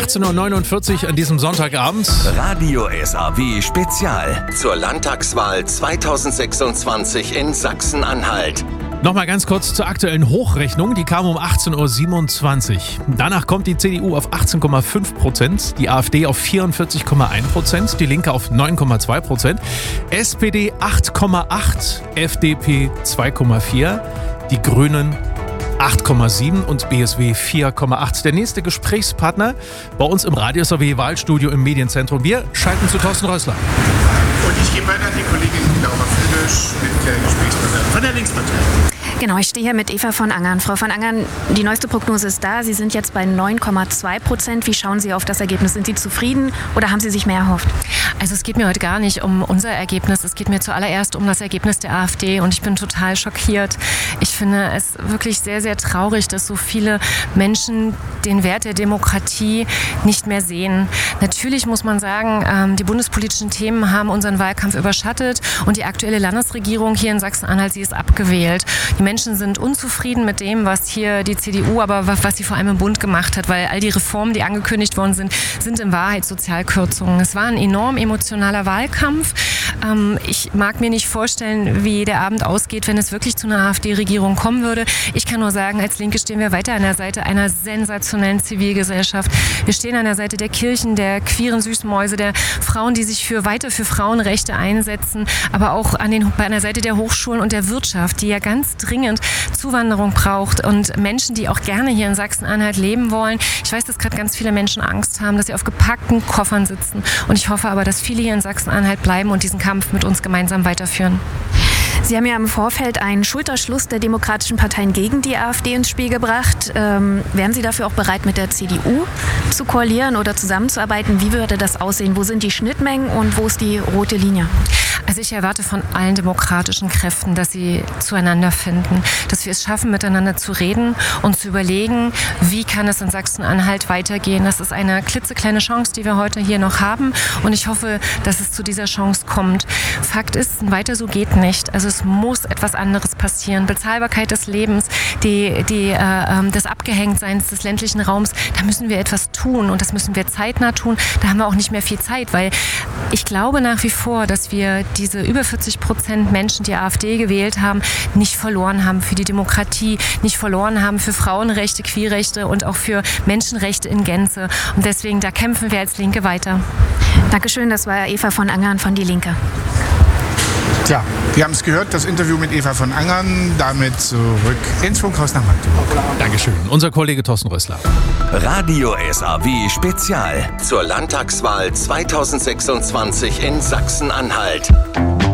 18.49 Uhr an diesem Sonntagabend. Radio SAW Spezial zur Landtagswahl 2026 in Sachsen-Anhalt. Nochmal ganz kurz zur aktuellen Hochrechnung. Die kam um 18.27 Uhr. Danach kommt die CDU auf 18,5%, die AfD auf 44,1%, die Linke auf 9,2%, SPD 8,8%, FDP 2,4%, die Grünen 8,7 und BSW 4,8. Der nächste Gesprächspartner bei uns im Radio SAW Wahlstudio im Medienzentrum. Wir schalten zu Thorsten Rössler. Und ich gebe weiter an die Kollegin Laura Friedrich mit der Gesprächspartnerin von der Linkspartei. Genau, ich stehe hier mit Eva von Angern. Frau von Angern, die neueste Prognose ist da. Sie sind jetzt bei 9,2%. Wie schauen Sie auf das Ergebnis? Sind Sie zufrieden oder haben Sie sich mehr erhofft? Also es geht mir heute gar nicht um unser Ergebnis. Es geht mir zuallererst um das Ergebnis der AfD und ich bin total schockiert. Ich finde es wirklich sehr, sehr traurig, dass so viele Menschen den Wert der Demokratie nicht mehr sehen. Natürlich muss man sagen, die bundespolitischen Themen haben unseren Wahlkampf überschattet und die aktuelle Landesregierung hier in Sachsen-Anhalt, sie ist abgewählt. Die Menschen sind unzufrieden mit dem, was hier die CDU, aber was sie vor allem im Bund gemacht hat, weil all die Reformen, die angekündigt worden sind in Wahrheit Sozialkürzungen. Es war ein enorm emotionaler Wahlkampf. Ich mag mir nicht vorstellen, wie der Abend ausgeht, wenn es wirklich zu einer AfD-Regierung kommen würde. Ich kann nur sagen, als Linke stehen wir weiter an der Seite einer sensationellen Zivilgesellschaft. Wir stehen an der Seite der Kirchen, der queeren Süßmäuse, der Frauen, die sich weiter für Frauenrechte einsetzen, aber auch an der Seite der Hochschulen und der Wirtschaft, die ja ganz dringend Zuwanderung braucht und Menschen, die auch gerne hier in Sachsen-Anhalt leben wollen. Ich weiß, dass gerade ganz viele Menschen Angst haben, dass sie auf gepackten Koffern sitzen. Und ich hoffe aber, dass viele hier in Sachsen-Anhalt bleiben und diesen Kampf mit uns gemeinsam weiterführen. Sie haben ja im Vorfeld einen Schulterschluss der demokratischen Parteien gegen die AfD ins Spiel gebracht. Wären Sie dafür auch bereit, mit der CDU zu koalieren oder zusammenzuarbeiten? Wie würde das aussehen? Wo sind die Schnittmengen und wo ist die rote Linie? Also ich erwarte von allen demokratischen Kräften, dass sie zueinander finden, dass wir es schaffen, miteinander zu reden und zu überlegen, wie kann es in Sachsen-Anhalt weitergehen. Das ist eine klitzekleine Chance, die wir heute hier noch haben und ich hoffe, dass es zu dieser Chance kommt. Fakt ist, weiter so geht nicht. Also es muss etwas anderes passieren. Bezahlbarkeit des Lebens, des Abgehängtseins des ländlichen Raums, da müssen wir etwas tun und das müssen wir zeitnah tun. Da haben wir auch nicht mehr viel Zeit, weil ich glaube nach wie vor, dass wir diese über 40% Menschen, die AfD gewählt haben, nicht verloren haben für die Demokratie, nicht verloren haben für Frauenrechte, Queerrechte und auch für Menschenrechte in Gänze. Und deswegen, da kämpfen wir als Linke weiter. Dankeschön, das war Eva von Angern von Die Linke. Tja, wir haben es gehört, das Interview mit Eva von Angern. Damit zurück ins Funkhaus nach Magdeburg. Dankeschön. Unser Kollege Thorsten Rössler. Radio SAW Spezial zur Landtagswahl 2026 in Sachsen-Anhalt.